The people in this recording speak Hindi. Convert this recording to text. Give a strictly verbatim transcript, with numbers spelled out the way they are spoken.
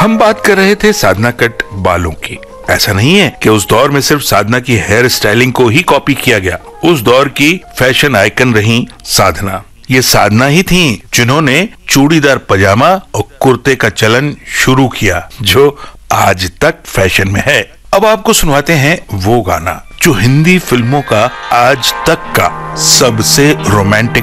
हम बात कर रहे थे साधना कट बालों की। ऐसा नहीं है कि उस दौर में सिर्फ साधना की हेयर स्टाइलिंग को ही कॉपी किया गया। उस दौर की फैशन आइकन रही साधना। ये साधना ही थी जिन्होंने चूड़ीदार पजामा और कुर्ते का चलन शुरू किया, जो आज तक फैशन में है। अब आपको सुनवाते हैं वो गाना जो हिंदी फिल्मों का आज तक का सबसे रोमांटिक